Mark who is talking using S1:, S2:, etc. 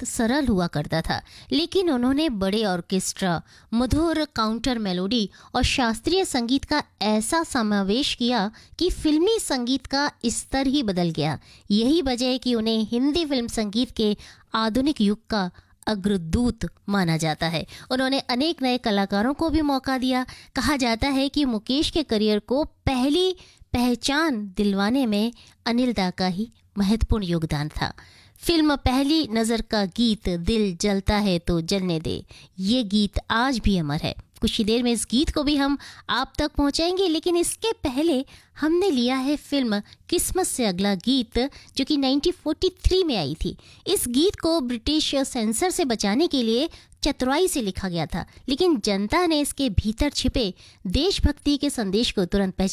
S1: बहुत सरल हुआ करता था, लेकिन उन्होंने बड़े ऑर्केस्ट्रा, मधुर काउंटर मेलोडी और शास्त्रीय संगीत का ऐसा समावेश किया कि फिल्मी संगीत का स्तर ही बदल गया। यही वजह है कि उन्हें हिंदी फिल्म संगीत के आधुनिक युग का अग्रदूत माना जाता है। उन्होंने अनेक नए कलाकारों को भी मौका दिया। कहा जाता है कि मुकेश के करियर को पहली पहचान दिलवाने में अनिल दा का ही महत्वपूर्ण योगदान था। फिल्म पहली नज़र का गीत दिल जलता है तो जलने दे, ये गीत आज भी अमर है। कुछ ही देर में इस गीत को भी हम आप तक पहुंचाएंगे, लेकिन इसके पहले हमने लिया है फिल्म किस्मत से अगला गीत, जो कि 1943 में आई थी। इस गीत को ब्रिटिश सेंसर से बचाने के लिए चतुराई से लिखा गया था, लेकिन जनता ने इसके भीतर छिपे देशभक्ति के संदेश को तुरंत पहचाना।